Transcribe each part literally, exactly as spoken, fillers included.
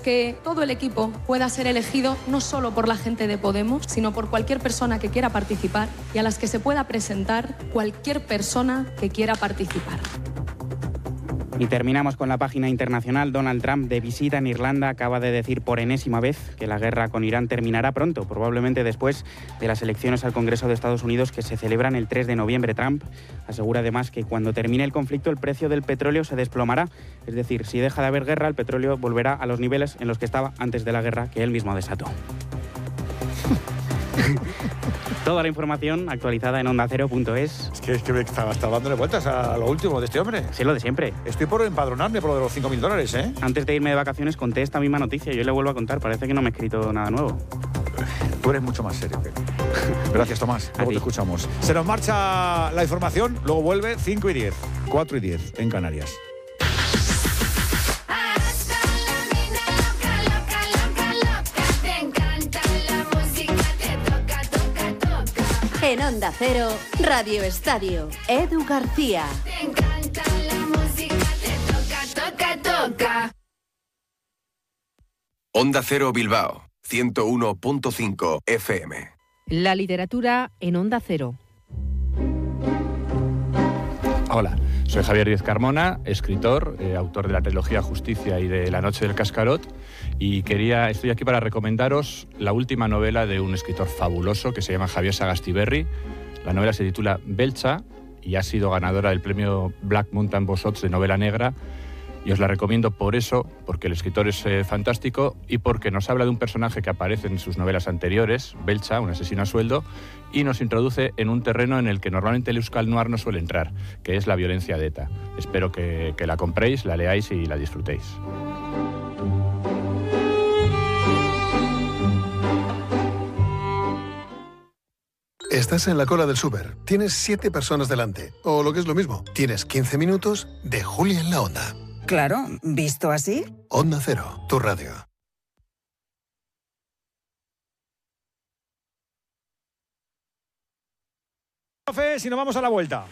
que todo el equipo pueda ser elegido no solo por la gente de Podemos, sino por cualquier persona que quiera participar y a las que se pueda presentar cualquier persona que quiera participar. Y terminamos con la página internacional. Donald Trump, de visita en Irlanda, acaba de decir por enésima vez que la guerra con Irán terminará pronto, probablemente después de las elecciones al Congreso de Estados Unidos que se celebran el tres de noviembre. Trump asegura además que cuando termine el conflicto el precio del petróleo se desplomará. Es decir, si deja de haber guerra, el petróleo volverá a los niveles en los que estaba antes de la guerra que él mismo desató. Toda la información actualizada en onda cero punto es. Es que, es que está, está dándole vueltas a lo último de este hombre. Sí, lo de siempre. Estoy por empadronarme por lo de los cinco mil dólares, ¿eh? Antes de irme de vacaciones conté esta misma noticia. Yo le vuelvo a contar. Parece que no me he escrito nada nuevo. Tú eres mucho más serio que él. Gracias, Tomás. Luego te escuchamos. Se nos marcha la información, luego vuelve cinco y diez, cuatro y diez en Canarias. En Onda Cero, Radio Estadio, Edu García. Te encanta la música, te toca, toca, toca. Onda Cero Bilbao, ciento uno punto cinco F M. La literatura en Onda Cero. Hola, soy Javier Díez Carmona, escritor, eh, autor de la trilogía Justicia y de La noche del cascarot, y quería, estoy aquí para recomendaros la última novela de un escritor fabuloso que se llama Javier Sagastiberri. La novela se titula Belcha y ha sido ganadora del premio Black Mountain Bosots de novela negra, y os la recomiendo por eso, porque el escritor es eh, fantástico y porque nos habla de un personaje que aparece en sus novelas anteriores, Belcha, un asesino a sueldo, y nos introduce en un terreno en el que normalmente el Euskal Noir no suele entrar, que es la violencia de ETA. Espero que, que la compréis, la leáis y la disfrutéis. Estás en la cola del súper, tienes siete personas delante, o lo que es lo mismo, tienes quince minutos de Julia en la Onda. Claro, ¿visto así? Onda Cero, tu radio. Si nos vamos a la vuelta.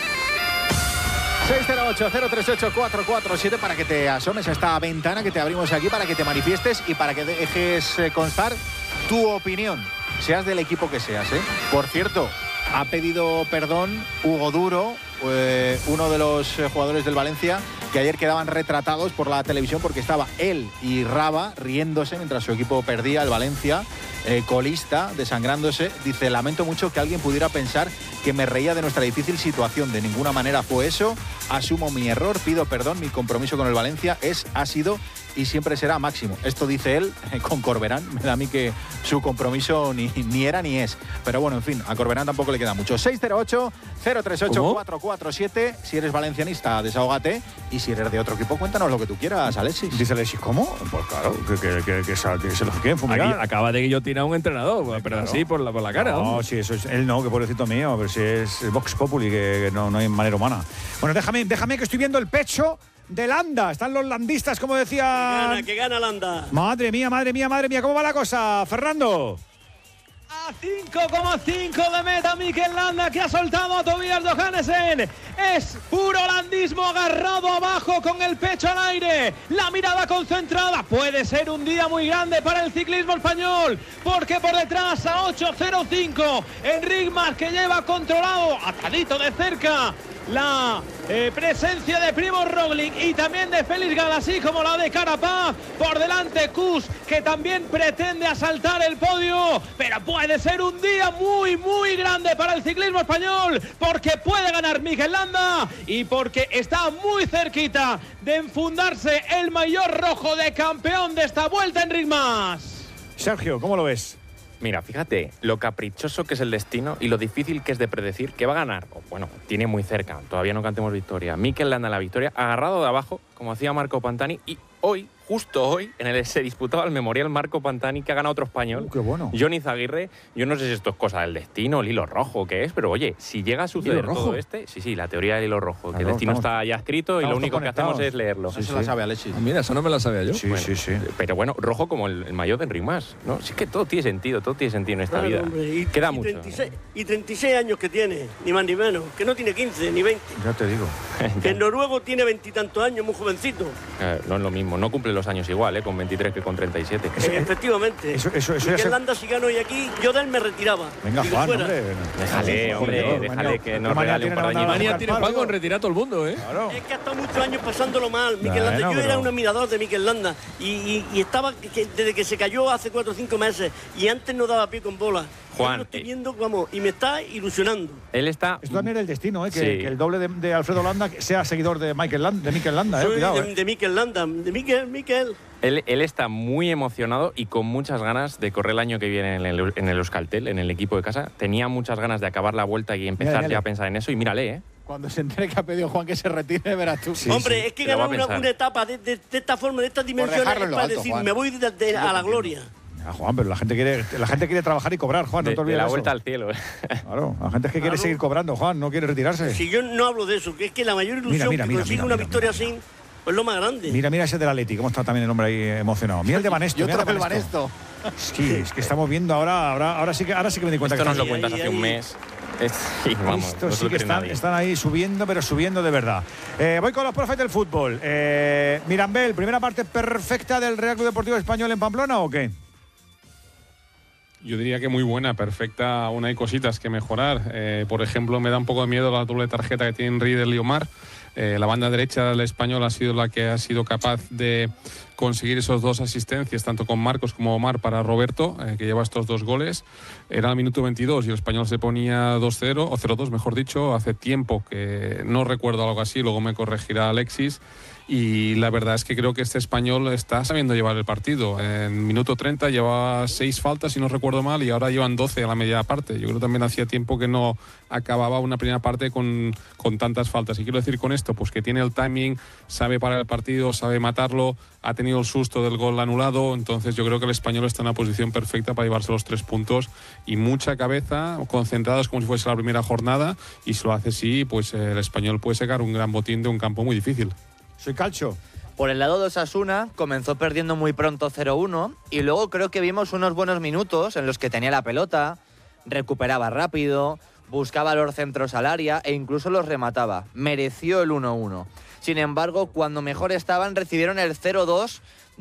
seis cero ocho, cero tres ocho, cuatro cuatro siete para que te asomes a esta ventana que te abrimos aquí, para que te manifiestes y para que dejes constar tu opinión, seas del equipo que seas, ¿eh? Por cierto, ha pedido perdón Hugo Duro, eh, uno de los jugadores del Valencia, que ayer quedaban retratados por la televisión porque estaba él y Raba riéndose mientras su equipo perdía, el Valencia, eh, colista, desangrándose. Dice, lamento mucho que alguien pudiera pensar que me reía de nuestra difícil situación. De ninguna manera fue eso. Asumo mi error, pido perdón, mi compromiso con el Valencia es, ha sido y siempre será máximo. Esto dice él con Corberán. Me da a mí que su compromiso ni, ni era ni es. Pero bueno, en fin, a Corberán tampoco le queda mucho. seis cero ocho, cero tres ocho, cuatro cuatro siete. Si eres valencianista, desahógate. Y si eres de otro equipo, cuéntanos lo que tú quieras, Alexis. Dice Alexis, ¿cómo? Pues claro, que, que, que, que, que, que se los quieren fumigar. Aquí acaba de guillotinar a un entrenador, sí, pero claro. Así por la, por la cara. No, sí, eso es él no, que pobrecito mío, pero si es Vox Populi, que, que no, no hay manera humana. Bueno, déjame, déjame que estoy viendo el pecho de Landa. Están los landistas, como decía. Que gana, que gana Landa. Madre mía, madre mía, madre mía. ¿Cómo va la cosa, Fernando? A cinco coma cinco de meta Mikel Landa, que ha soltado a Tobias Johannessen. Es puro landismo, agarrado abajo con el pecho al aire, la mirada concentrada. Puede ser un día muy grande para el ciclismo español, porque por detrás a ocho cero cinco Enric Mas, que lleva controlado, atadito de cerca, la eh, presencia de Primo Roglic y también de Félix Gala, así como la de Carapaz. Por delante Kuss, que también pretende asaltar el podio, pero puede ser un día muy muy grande para el ciclismo español, porque puede ganar Mikel Landa y porque está muy cerquita de enfundarse el maillot rojo de campeón de esta vuelta, Enric Mas. Sergio, ¿cómo lo ves? Mira, fíjate lo caprichoso que es el destino y lo difícil que es de predecir que va a ganar. Bueno, tiene muy cerca, todavía no cantemos victoria. Mikel Landa la victoria, agarrado de abajo, como hacía Marco Pantani, y hoy, justo hoy, en el se disputaba el memorial Marco Pantani, que ha ganado otro español. Uh, qué bueno. Johnny Zaguirre. Yo no sé si esto es cosa del destino, el hilo rojo, qué es, pero oye, si llega a suceder todo este, sí, sí, la teoría del hilo rojo, claro, que el destino estamos, está ya escrito y lo único que hacemos es leerlo. Sí, sí. Se la sabe Alexis. Ah, mira, eso no me la sabía yo. Sí, bueno, sí, sí. Pero bueno, rojo como el, el maillot de Enric Mas, ¿no? Sí que todo tiene sentido, todo tiene sentido en esta claro, vida. Hombre, y, Queda y mucho. treinta y seis, y treinta y seis años que tiene, ni más ni menos, que no tiene quince ni veinte. Ya te digo. Que el noruego tiene veintitantos años, muy jovencito. Eh, no es lo mismo, no cumple los años igual, ¿eh? Con veintitrés que con treinta y siete. Eh, efectivamente. Eso, eso, eso Miguel se... Landa, si gano hoy aquí, yo de él me retiraba. Venga, Digo, Juan, fuera. hombre. Déjale, hombre, déjale que nos regale un par de años. Manía tiene Juan con retirar a todo el mundo, ¿eh? Claro. Es que ha estado muchos años pasándolo mal, Mikel Bueno, Landa. Yo pero... era un admirador de Mikel Landa y, y, y estaba que, desde que se cayó hace cuatro o cinco meses y antes no daba pie con bola. Juan, lo estoy viendo, vamos, y me está ilusionando. Él está... Esto también era el destino, ¿eh? Que, Sí. que el doble de, de Alfredo Landa sea seguidor de Mikel Landa, de Mikel Landa, ¿eh? Soy Cuidado, de, ¿eh? de Mikel Landa, de Mikel, Mikel. Él, él está muy emocionado y con muchas ganas de correr el año que viene en el, en el Euskaltel, en el equipo de casa. Tenía muchas ganas de acabar la vuelta y empezar Mira, ya a pensar en eso. Y mírale, ¿eh? Cuando se entere que ha pedido Juan que se retire, verás tú. Sí, Hombre, sí, es que te lo va ganar a una, pensar. una etapa de, de, de esta forma, de estas dimensiones, dejarlo es en lo para alto, decir, Juan. me voy de, de- a la gloria. Ah, Juan, pero la gente quiere, la gente quiere trabajar y cobrar, Juan, no De, te de olvides la de eso. vuelta al cielo. ¿eh? Claro, la gente es que quiere Claro. seguir cobrando, Juan, no quiere retirarse. Si yo no hablo de eso, que es que la mayor ilusión Mira, mira, que mira, consigue mira, una mira, victoria mira. así, pues lo más grande. Mira, mira ese del Atleti, cómo está también el hombre ahí emocionado. Mira el de Banesto, Y mira otro el de del Banesto. Sí, es que estamos viendo ahora, ahora, ahora sí que ahora sí que me di cuenta Esto que nos lo están- cuentas ahí, hace un ahí. mes. Es, sí, vamos, Esto no se sí lo que cree están, nadie. están ahí subiendo, pero subiendo de verdad. Eh, voy con los profes del fútbol. Eh, Mirambel, ¿primera parte perfecta del Real Club Deportivo Español en Pamplona o qué? Yo diría que muy buena, perfecta. Aún hay cositas que mejorar. Eh, por ejemplo, me da un poco de miedo la doble tarjeta que tienen Riedel y Omar. Eh, la banda derecha del Español ha sido la que ha sido capaz de conseguir esos dos asistencias, tanto con Marcos como Omar, para Roberto, eh, que lleva estos dos goles. Era el minuto veintidós y el Español se ponía dos cero, o cero dos, mejor dicho, hace tiempo que no recuerdo algo así, luego me corregirá Alexis. Y la verdad es que creo que este Español está sabiendo llevar el partido. En minuto treinta llevaba seis faltas, si no recuerdo mal, y ahora llevan doce a la media parte. Yo creo que también hacía tiempo que no acababa una primera parte con, con tantas faltas. Y quiero decir con esto, pues que tiene el timing, sabe parar el partido, sabe matarlo, ha tenido el susto del gol anulado. Entonces yo creo que el Español está en una posición perfecta para llevarse los tres puntos y mucha cabeza, concentrados como si fuese la primera jornada. Y si lo hace así, pues el Español puede sacar un gran botín de un campo muy difícil. Soy Calcio. Por el lado de Osasuna, comenzó perdiendo muy pronto cero uno y luego creo que vimos unos buenos minutos en los que tenía la pelota, recuperaba rápido, buscaba los centros al área e incluso los remataba. Mereció el uno uno. Sin embargo, cuando mejor estaban, recibieron el cero dos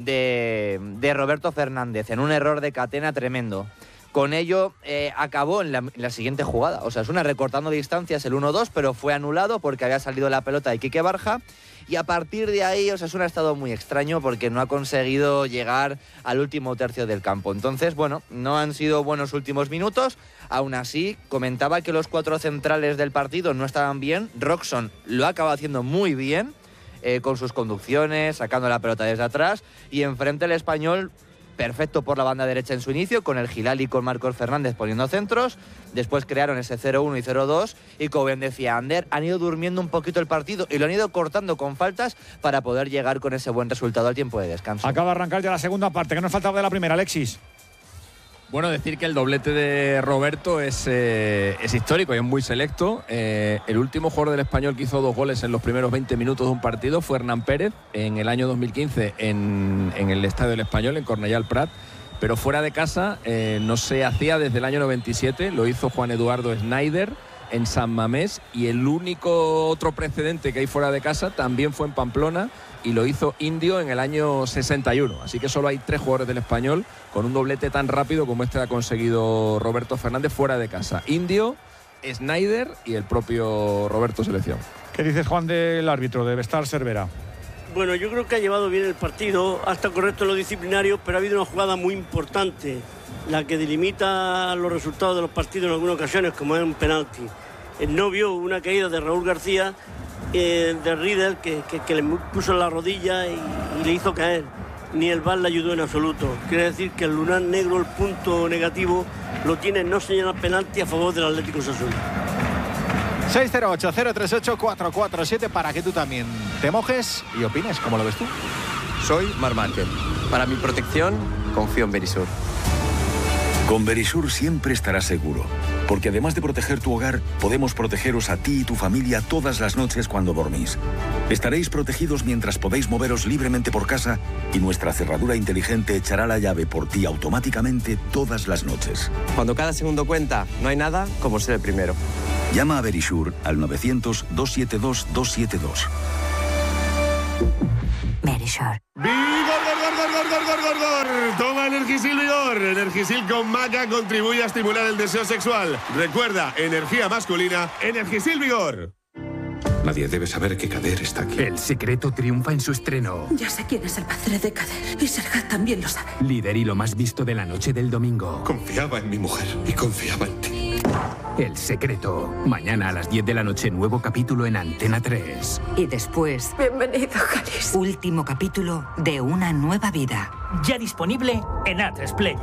de, de Roberto Fernández en un error de catena tremendo. Con ello eh, acabó en la, en la siguiente jugada. Osasuna recortando distancias el uno dos, pero fue anulado porque había salido la pelota de Quique Barja. Y a partir de ahí Osasuna ha estado muy extraño porque no ha conseguido llegar al último tercio del campo. Entonces, bueno, no han sido buenos últimos minutos. Aún así, comentaba que los cuatro centrales del partido no estaban bien. Roxon lo ha acabado haciendo muy bien, eh, con sus conducciones, sacando la pelota desde atrás. Y enfrente el Español, perfecto por la banda derecha en su inicio, con el Gilali y con Marcos Fernández poniendo centros. Después crearon ese cero uno y cero dos y, como bien decía Ander, han ido durmiendo un poquito el partido y lo han ido cortando con faltas para poder llegar con ese buen resultado al tiempo de descanso. Acaba de arrancar ya la segunda parte. ¿Qué nos faltaba de la primera, Alexis? Bueno, decir que el doblete de Roberto es, eh, es histórico y es muy selecto. Eh, el último jugador del Español que hizo dos goles en los primeros veinte minutos de un partido fue Hernán Pérez en el año dos mil quince en, en el Estadio del Español, en Cornellà al Prat. Pero fuera de casa eh, no se hacía desde el año noventa y siete. Lo hizo Juan Eduardo Schneider en San Mamés, y el único otro precedente que hay fuera de casa también fue en Pamplona, y lo hizo Indio en el año sesenta y uno. Así que solo hay tres jugadores del Español con un doblete tan rápido como este ha conseguido Roberto Fernández fuera de casa. Indio, Schneider y el propio Roberto Selección. ¿Qué dices, Juan, del árbitro, de Bestar Cervera? Bueno, yo creo que ha llevado bien el partido, ha estado correcto en lo disciplinario, pero ha habido una jugada muy importante, la que delimita los resultados de los partidos en algunas ocasiones, como es un penalti. Él no vio una caída de Raúl García, eh, de Riedel, que, que, que le puso en la rodilla y, y le hizo caer. Ni el V A R le ayudó en absoluto. Quiere decir que el lunar negro, el punto negativo, lo tiene no señalar penalti a favor del Atlético Osasuna. seis cero ocho, cero tres ocho, cuatro cuatro siete para que tú también te mojes y opines. ¿Cómo lo ves tú? Soy Marc Márquez. Para mi protección, confío en Verisur. Con Verisur siempre estarás seguro. Porque además de proteger tu hogar, podemos protegeros a ti y tu familia todas las noches cuando dormís. Estaréis protegidos mientras podéis moveros libremente por casa y nuestra cerradura inteligente echará la llave por ti automáticamente todas las noches. Cuando cada segundo cuenta, no hay nada como ser el primero. Llama a Verisure al novecientos, doscientos setenta y dos, doscientos setenta y dos. Verisure. ¡Vigor, gor, gor, gor, gor, gor, gor, gor! Toma Energisil Vigor. Energisil con maca contribuye a estimular el deseo sexual. Recuerda, energía masculina, Energisil Vigor. Nadie debe saber que Kader está aquí. El secreto triunfa en su estreno. Ya sé quién es el padre de Kader y Serhat también lo sabe. Líder y lo más visto de la noche del domingo. Confiaba en mi mujer y confiaba en ti. El secreto. Mañana a las diez de la noche, nuevo capítulo en Antena tres. Y después, bienvenido, Jalis. Último capítulo de Una nueva vida. Ya disponible en A tres Player.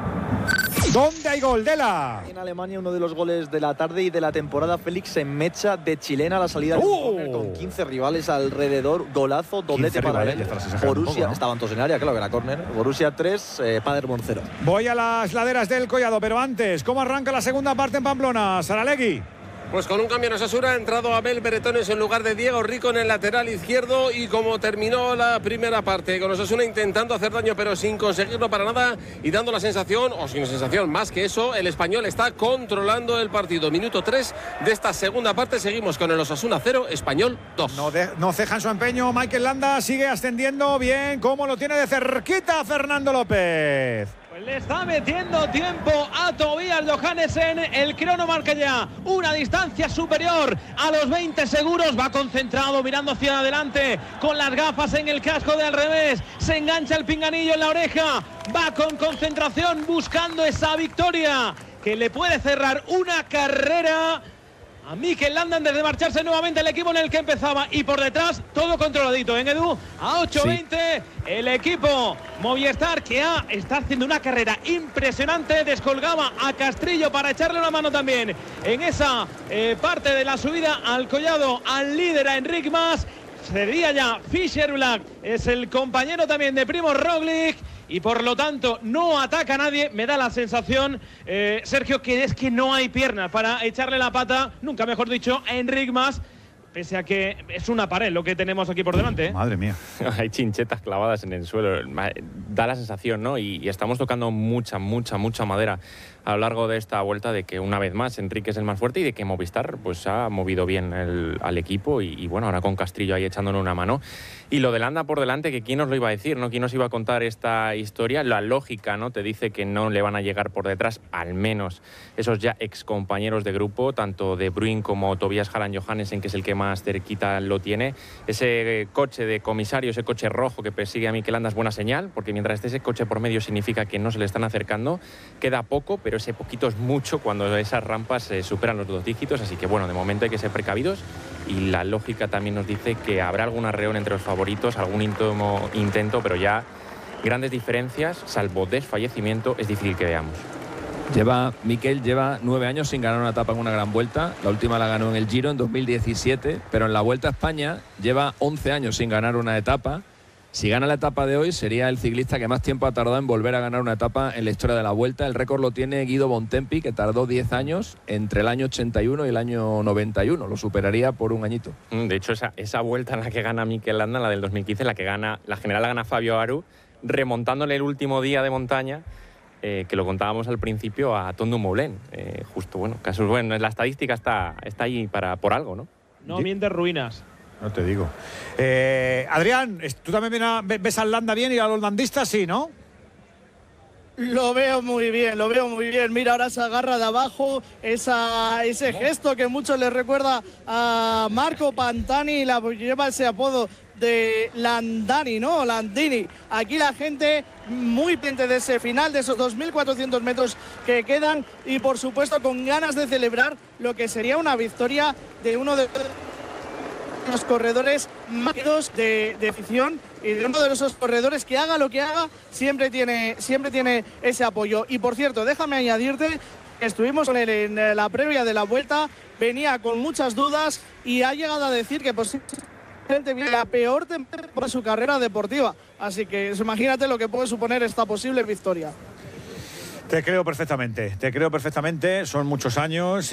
¿Dónde hay gol? Dela. En Alemania, uno de los goles de la tarde y de la temporada, Félix en mecha de chilena a la salida del ¡Uh! córner con quince rivales alrededor, golazo, doblete para rivales, él. ya estás exagerando Borussia, un poco, ¿no? estaban todos en área, claro que era córner. Borussia tres, eh, Paderborn cero. Voy a las laderas del Collado, pero antes, ¿cómo arranca la segunda parte en Pamplona? Saralegui. Pues con un cambio en Osasuna ha entrado Abel Beretones en lugar de Diego Rico en el lateral izquierdo, y como terminó la primera parte con Osasuna intentando hacer daño pero sin conseguirlo para nada y dando la sensación, o sin sensación más que eso, el Español está controlando el partido. Minuto tres de esta segunda parte, seguimos con el Osasuna cero, Español dos. No, de, no cejan su empeño, Mikel Landa sigue ascendiendo bien, como lo tiene de cerquita Fernando López. Le está metiendo tiempo a Tobias Johannesen. El crono marca ya una distancia superior a los veinte seguros. Va concentrado, mirando hacia adelante, con las gafas en el casco de al revés. Se engancha el pinganillo en la oreja. Va con concentración buscando esa victoria que le puede cerrar una carrera a Mikel Landa antes de marcharse nuevamente el equipo en el que empezaba. Y por detrás, todo controladito, ¿eh, Edu? A ocho veinte, sí. El equipo Movistar, que ha, está haciendo una carrera impresionante. Descolgaba a Castrillo para echarle una mano también en esa eh, parte de la subida al collado al líder, a Enric Mas. Sería ya Fischer Black, es el compañero también de Primo Roglic, y por lo tanto no ataca a nadie. Me da la sensación, eh, Sergio, que es que no hay piernas para echarle la pata, nunca mejor dicho, a Enric Mas, pese a que es una pared lo que tenemos aquí por delante, ¿eh? Madre mía. Hay chinchetas clavadas en el suelo, da la sensación, ¿no? Y, y estamos tocando mucha, mucha, mucha madera a lo largo de esta vuelta, de que una vez más Enrique es el más fuerte y de que Movistar pues ha movido bien el, al equipo, y, y bueno, ahora con Castrillo ahí echándole una mano. Y lo de Landa por delante, que quién nos lo iba a decir, ¿no? ¿Quién nos iba a contar esta historia? La lógica, ¿no? Te dice que no le van a llegar por detrás, al menos esos ya ex compañeros de grupo, tanto de Bruin como Tobias Harlan Johannesen, que es el que más cerquita lo tiene. Ese coche de comisario, ese coche rojo que persigue a Mikel Landa es buena señal, porque mientras esté ese coche por medio significa que no se le están acercando. Queda poco, pero ese poquito es mucho cuando esas rampas eh, superan los dos dígitos, así que bueno, de momento hay que ser precavidos, y la lógica también nos dice que habrá algún arreón entre los favoritos, algún intento, intento, pero ya grandes diferencias, salvo desfallecimiento, es difícil que veamos. Lleva, Mikel lleva nueve años sin ganar una etapa en una gran vuelta. La última la ganó en el Giro en dos mil diecisiete, pero en la Vuelta a España lleva once años sin ganar una etapa. Si gana la etapa de hoy, sería el ciclista que más tiempo ha tardado en volver a ganar una etapa en la historia de la Vuelta. El récord lo tiene Guido Bontempi, que tardó diez años entre el año ochenta y uno y el año noventa y uno. Lo superaría por un añito. De hecho, esa, esa vuelta en la que gana Mikel Landa, la del dos mil quince, la que gana, la general la gana Fabio Aru, remontándole el último día de montaña, eh, que lo contábamos al principio, a Tom Dumoulin. Eh, justo, bueno, casos, bueno, la estadística está, está ahí para, por algo, ¿no? No mientes ruinas. No te digo. Eh, Adrián, ¿tú también ves al Landa bien y a los landistas? Sí, ¿no? Lo veo muy bien, lo veo muy bien. Mira, ahora se agarra de abajo, esa, ese gesto que mucho le recuerda a Marco Pantani, la, lleva ese apodo de Landani, ¿no? Landini. Aquí la gente muy pendiente de ese final, de esos dos mil cuatrocientos metros que quedan, y por supuesto con ganas de celebrar lo que sería una victoria de uno de los corredores más de, de afición, y de uno de esos corredores que haga lo que haga siempre tiene, siempre tiene ese apoyo. Y por cierto, déjame añadirte que estuvimos con él en la previa de la Vuelta, venía con muchas dudas y ha llegado a decir que posiblemente viene la peor temporada de su carrera deportiva, así que imagínate lo que puede suponer esta posible victoria. Te creo perfectamente, te creo perfectamente. Son muchos años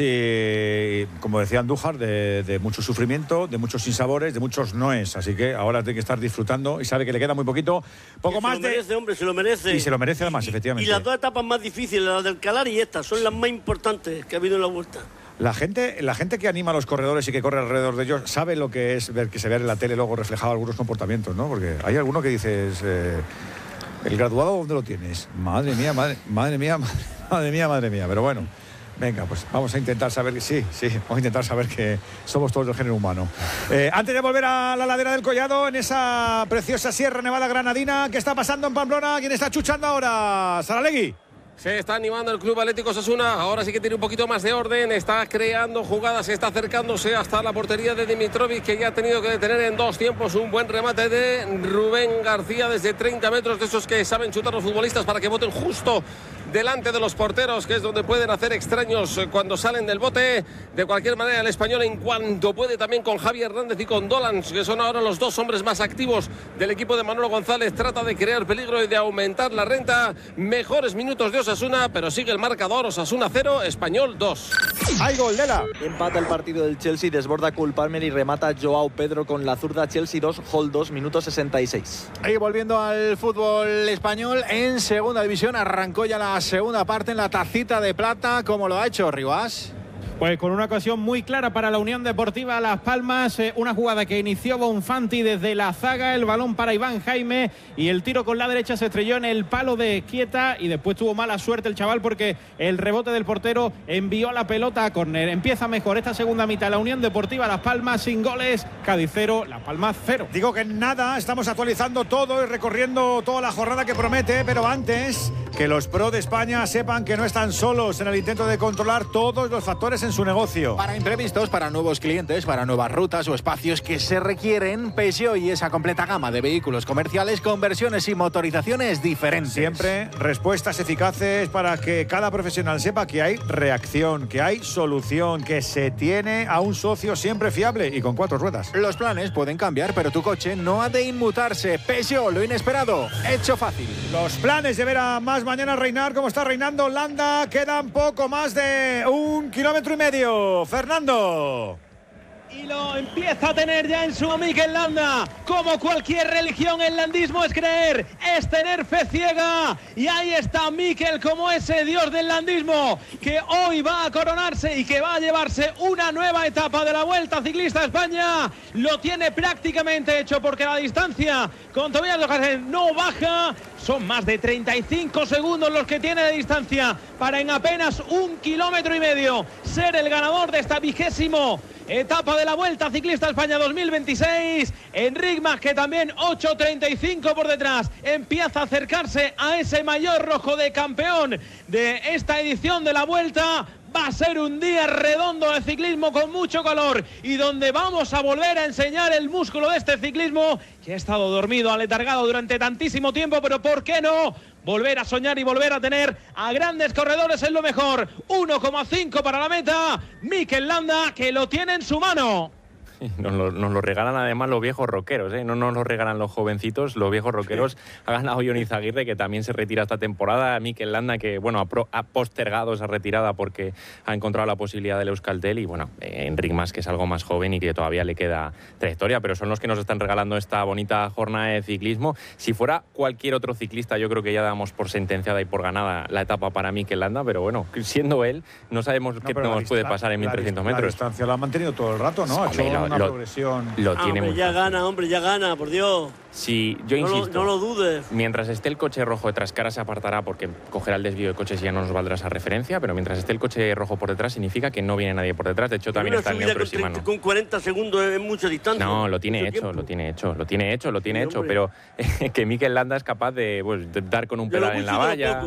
y, como decía Andújar, de, de mucho sufrimiento, de muchos sinsabores, de muchos noes. Así que ahora tiene que estar disfrutando y sabe que le queda muy poquito. Poco más de... Se lo merece, hombre, se lo merece. Y se lo merece además, efectivamente. Y las dos etapas más difíciles, las del Calar y esta, son las más importantes que ha habido en la Vuelta. La gente, la gente que anima a los corredores y que corre alrededor de ellos sabe lo que es ver que se ve en la tele luego reflejado algunos comportamientos, ¿no? Porque hay alguno que dices... Eh, ¿el graduado dónde lo tienes? Madre mía, madre, madre mía, madre, madre mía, madre mía. Pero bueno, venga, pues vamos a intentar saber que sí, sí, vamos a intentar saber que somos todos del género humano. Eh, antes de volver a la ladera del Collado, en esa preciosa Sierra Nevada granadina, ¿qué está pasando en Pamplona? ¿Quién está chuchando ahora? ¿Saralegui? Se está animando el Club Atlético Osasuna, ahora sí que tiene un poquito más de orden, está creando jugadas, está acercándose hasta la portería de Dimitrovic, que ya ha tenido que detener en dos tiempos un buen remate de Rubén García desde treinta metros, de esos que saben chutar los futbolistas para que voten justo delante de los porteros, que es donde pueden hacer extraños cuando salen del bote. De cualquier manera, el español, en cuanto puede, también con Javi Hernández y con Dolans, que son ahora los dos hombres más activos del equipo de Manolo González, trata de crear peligro y de aumentar la renta. Mejores minutos de Osasuna, pero sigue el marcador. Osasuna cero, Español dos. ¡Hay gol, Lela! Empata el partido del Chelsea, desborda Cole Palmer y remata Joao Pedro con la zurda. Chelsea dos, Hull dos, minuto sesenta y seis. Y volviendo al fútbol español, en segunda división arrancó ya la segunda parte en la tacita de plata. ¿Cómo lo ha hecho Rivas? Pues con una ocasión muy clara para la Unión Deportiva Las Palmas, eh, una jugada que inició Bonfanti desde la zaga, el balón para Iván Jaime y el tiro con la derecha se estrelló en el palo de Quieta y después tuvo mala suerte el chaval porque el rebote del portero envió la pelota a córner. Empieza mejor esta segunda mitad la Unión Deportiva Las Palmas sin goles, Cádiz cero, Las Palmas cero. Digo que nada, estamos actualizando todo y recorriendo toda la jornada que promete, pero antes que los pro de España sepan que no están solos en el intento de controlar todos los factores en su negocio. Para imprevistos, para nuevos clientes, para nuevas rutas o espacios que se requieren, Peugeot y esa completa gama de vehículos comerciales con versiones y motorizaciones diferentes. Siempre respuestas eficaces para que cada profesional sepa que hay reacción, que hay solución, que se tiene a un socio siempre fiable y con cuatro ruedas. Los planes pueden cambiar, pero tu coche no ha de inmutarse. Peugeot, lo inesperado, hecho fácil. Los planes de ver a más mañana reinar como está reinando Landa. Quedan poco más de un kilómetro y medio. Fernando. Y lo empieza a tener ya en su Mikel Landa. Como cualquier religión, el landismo es creer, es tener fe ciega. Y ahí está Mikel como ese dios del landismo, que hoy va a coronarse y que va a llevarse una nueva etapa de la Vuelta Ciclista a España. Lo tiene prácticamente hecho porque la distancia con Tobias Lojasen no baja. Son más de treinta y cinco segundos los que tiene de distancia para en apenas un kilómetro y medio ser el ganador de esta vigésimo etapa de la Vuelta Ciclista a España dos mil veintiséis. Enric Mas, que también ocho treinta y cinco por detrás, empieza a acercarse a ese maillot rojo de campeón de esta edición de la Vuelta. Va a ser un día redondo de ciclismo con mucho calor y donde vamos a volver a enseñar el músculo de este ciclismo que ha estado dormido, aletargado durante tantísimo tiempo, pero ¿por qué no? Volver a soñar y volver a tener a grandes corredores es lo mejor. uno coma cinco para la meta. Mikel Landa, que lo tiene en su mano. Nos lo, nos lo regalan además los viejos rockeros, ¿eh? No nos lo regalan los jovencitos, los viejos rockeros. Sí. Ha ganado Jon Izagirre, que también se retira esta temporada. Mikel Landa, que bueno, ha, pro, ha postergado esa retirada porque ha encontrado la posibilidad del Euskaltel. Y bueno, eh, Enric Mas, que es algo más joven y que todavía le queda trayectoria, pero son los que nos están regalando esta bonita jornada de ciclismo. Si fuera cualquier otro ciclista, yo creo que ya damos por sentenciada y por ganada la etapa para Mikel Landa, pero bueno, siendo él, no sabemos no, qué nos puede pasar en mil trescientos metros. La distancia la ha mantenido todo el rato, ¿no? Ha hecho lo, una lo, progresión. Lo ah, tiene hombre, muy ya fácil. gana, hombre, ya gana, por Dios. Sí, yo no insisto. Lo, no lo dudes. Mientras esté el coche rojo detrás, que ahora se apartará porque cogerá el desvío de coches y ya no nos valdrá esa referencia, pero mientras esté el coche rojo por detrás significa que no viene nadie por detrás. De hecho, también está el neutro y mano. Con cuarenta segundos es mucha distancia. No, lo tiene hecho, tiempo. lo tiene hecho, lo tiene hecho, lo tiene sí, hecho, hombre. Pero eh, que Mikel Landa es capaz de, pues, de dar con un yo pedal en la valla.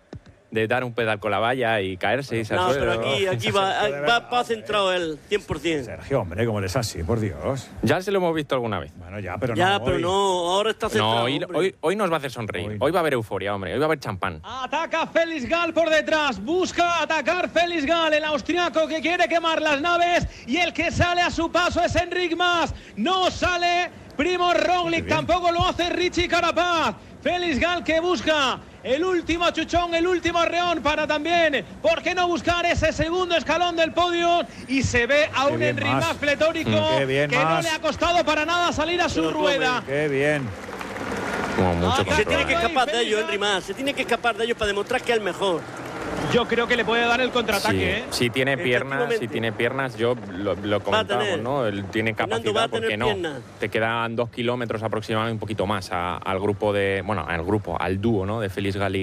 De dar un pedal con la valla y caerse y No, pero aquí, aquí va, va, va centrado él, cien por ciento. Sergio, hombre, ¿cómo les así? Por Dios. Ya se lo hemos visto alguna vez. Bueno, ya, pero ya, no pero hoy. no, ahora está centrado. No, hoy, hoy, hoy nos va a hacer sonreír. Hoy. hoy va a haber euforia, hombre. Hoy va a haber champán. Ataca Félix Gall por detrás. Busca atacar Félix Gall, el austriaco que quiere quemar las naves. Y el que sale a su paso es Enric Mas. No sale Primož Roglič, tampoco lo hace Richie Carapaz. Félix Gal que busca el último chuchón, el último arreón para también, ¿por qué no buscar ese segundo escalón del podio? Y se ve a un Henry Mas pletórico Qué bien, que Mas. no le ha costado para nada salir a su rueda. Qué bien. Como mucho Ah, se tiene que escapar de ellos, Henry Mas. Se tiene que escapar de ellos para demostrar que es el mejor. Yo creo que le puede dar el contraataque, Sí, ¿eh? si tiene piernas, si tiene piernas, yo lo, lo comentábamos, tener. ¿no? Él tiene Fernando va capacidad, a tener ¿por qué no? piernas. Te quedan dos kilómetros aproximadamente, un poquito más a- al grupo de, bueno, al grupo, al dúo, ¿no? De Félix Gal y